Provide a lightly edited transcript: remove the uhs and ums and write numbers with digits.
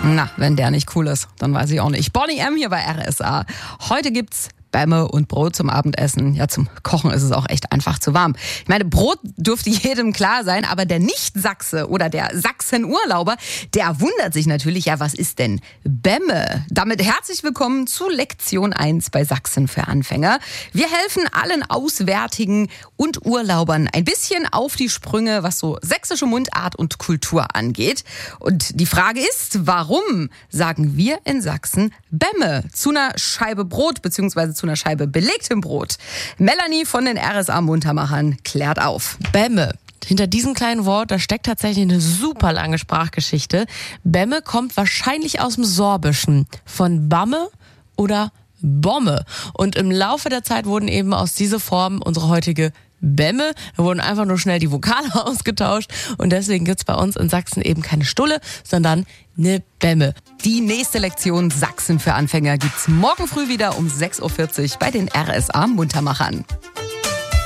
Na, wenn der nicht cool ist, dann weiß ich auch nicht. Bonnie M. hier bei RSA. Heute gibt's Bämme und Brot zum Abendessen. Ja, zum Kochen ist es auch echt einfach zu warm. Ich meine, Brot dürfte jedem klar sein, aber der Nicht-Sachse oder der Sachsen-Urlauber, der wundert sich natürlich, ja, was ist denn Bämme? Damit herzlich willkommen zu Lektion 1 bei Sachsen für Anfänger. Wir helfen allen Auswärtigen und Urlaubern ein bisschen auf die Sprünge, was so sächsische Mundart und Kultur angeht. Und die Frage ist, warum sagen wir in Sachsen Bämme zu einer Scheibe Brot bzw. zu einer Scheibe belegtem Brot? Melanie von den RSA Muntermachern klärt auf. Bämme. Hinter diesem kleinen Wort, da steckt tatsächlich eine super lange Sprachgeschichte. Bämme kommt wahrscheinlich aus dem Sorbischen. Von Bamme oder Bomme. Und im Laufe der Zeit wurden eben aus dieser Form unsere heutige Bämme. Da wurden einfach nur schnell die Vokale ausgetauscht. Und deswegen gibt's bei uns in Sachsen eben keine Stulle, sondern eine Bämme. Die nächste Lektion Sachsen für Anfänger gibt's morgen früh wieder um 6.40 Uhr bei den RSA Muntermachern.